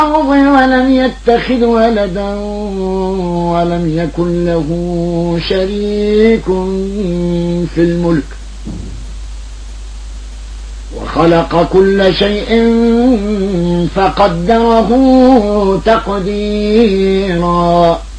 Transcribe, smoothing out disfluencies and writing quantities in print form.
ولم يتخذ ولدا ولم يكن له شريك في الملك وخلق كل شيء فقدره تقديرا